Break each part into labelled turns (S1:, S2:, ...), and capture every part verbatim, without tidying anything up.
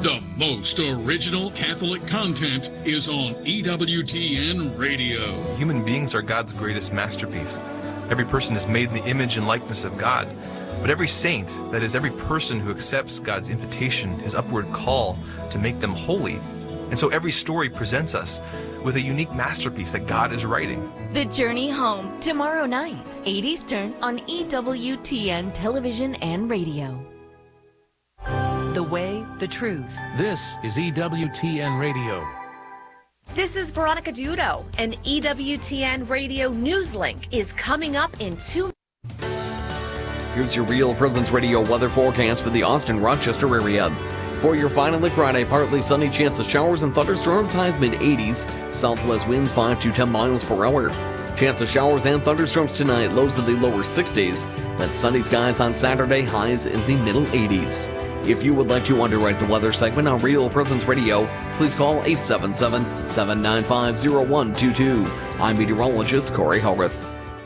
S1: The most original Catholic content is on E W T N Radio.
S2: Human beings are God's greatest masterpiece. Every person is made in the image and likeness of God. But every saint, that is, every person who accepts God's invitation, his upward call to make them holy. And so every story presents us with a unique masterpiece that God is writing.
S3: The Journey Home, tomorrow night, eight Eastern on E W T N Television and Radio.
S4: The way, the truth.
S5: This is E W T N Radio.
S6: This is Veronica Dudo, and E W T N Radio News Link is coming up in two.
S7: Here's your Real Presence Radio weather forecast for the Austin-Rochester area. For your finally Friday, partly sunny, chance of showers and thunderstorms, highs mid eighties. Southwest winds five to ten miles per hour. Chance of showers and thunderstorms tonight, lows in the lower sixties. Then sunny skies on Saturday, highs in the middle eighties. If you would like to underwrite the weather segment on Real Presence Radio, please call eight seven seven, seven nine five, zero one two two. I'm meteorologist Corey Howarth.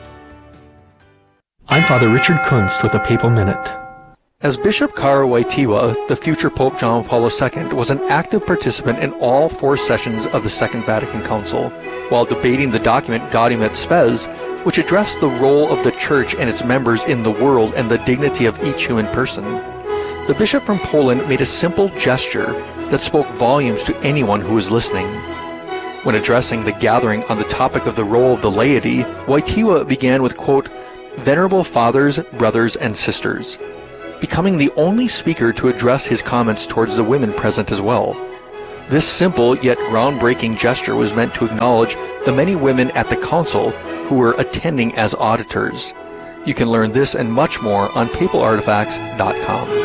S8: I'm Father Richard Kunst with a Papal Minute. As Bishop Kara Wojtyła, the future Pope John Paul the Second was an active participant in all four sessions of the Second Vatican Council, while debating the document Gaudium et Spes, which addressed the role of the Church and its members in the world and the dignity of each human person. The bishop from Poland made a simple gesture that spoke volumes to anyone who was listening. When addressing the gathering on the topic of the role of the laity, Wojtyła began with, quote, "Venerable fathers, brothers, and sisters," becoming the only speaker to address his comments towards the women present as well. This simple yet groundbreaking gesture was meant to acknowledge the many women at the council who were attending as auditors. You can learn this and much more on papal artifacts dot com.